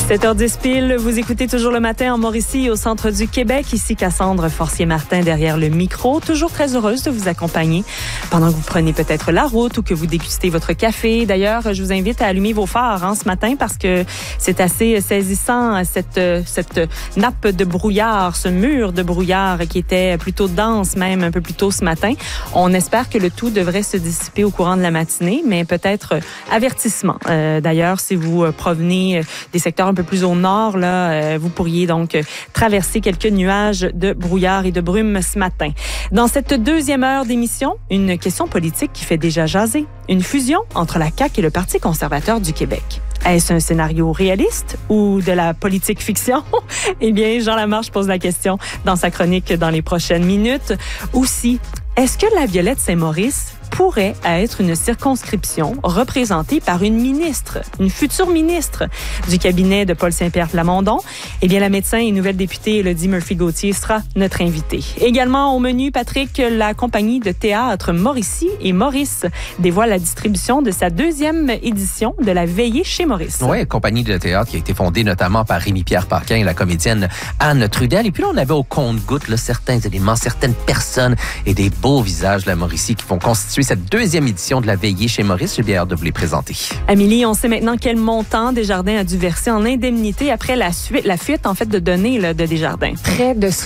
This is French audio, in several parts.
7h10 pile, vous écoutez toujours le matin en Mauricie, au centre du Québec. Ici Cassandre Forcier-Martin derrière le micro. Toujours très heureuse de vous accompagner pendant que vous prenez peut-être la route ou que vous dégustez votre café. D'ailleurs, je vous invite à allumer vos phares ce matin parce que c'est assez saisissant, cette nappe de brouillard, ce mur de brouillard qui était plutôt dense même un peu plus tôt ce matin. On espère que le tout devrait se dissiper au courant de la matinée, mais peut-être avertissement. D'ailleurs, si vous provenez des secteurs un peu plus au nord, là, vous pourriez donc traverser quelques nuages de brouillard et de brume ce matin. Dans cette deuxième heure d'émission, une question politique qui fait déjà jaser. Une fusion entre la CAQ et le Parti conservateur du Québec. Est-ce un scénario réaliste ou de la politique fiction? Eh bien, Jean Lamarche pose la question dans sa chronique dans les prochaines minutes. Aussi, est-ce que la Violette Saint-Maurice pourrait être une circonscription représentée par une ministre, une future ministre du cabinet de Paul Saint-Pierre Plamondon? Eh bien, la médecin et nouvelle députée Élodie Murphy-Gauthier sera notre invitée. Également au menu, Patrick, la compagnie de théâtre Mauricie et Maurice dévoile la distribution de sa deuxième édition de la Veillée chez Maurice. Oui, compagnie de théâtre qui a été fondée notamment par Rémi-Pierre Paquin et la comédienne Anne Trudel. Et puis là, on avait au compte-gouttes certains éléments, certaines personnes et des beaux visages de la Mauricie qui vont constituer cette deuxième édition de la Veillée chez Maurice. J'ai bien hâte de vous les présenter. Amélie, on sait maintenant quel montant Desjardins a dû verser en indemnité après la fuite en fait de données là, de Desjardins. Près de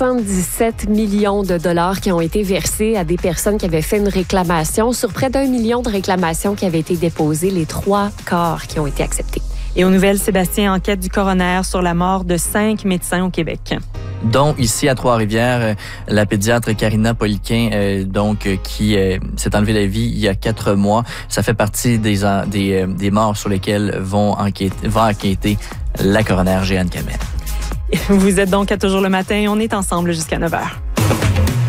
77 millions de dollars qui ont été versés à des personnes qui avaient fait une réclamation sur près d'1 million de réclamations qui avaient été déposées, les 3/4 qui ont été acceptés. Et aux nouvelles, Sébastien, enquête du coroner sur la mort de 5 médecins au Québec. Dont ici à Trois-Rivières, la pédiatre Karina Poliquin, qui s'est enlevée la vie il y a 4 mois. Ça fait partie des morts sur lesquelles va enquêter la coroner Jeanne Kamel. Vous êtes donc à Toujours le matin. On est ensemble jusqu'à 9h.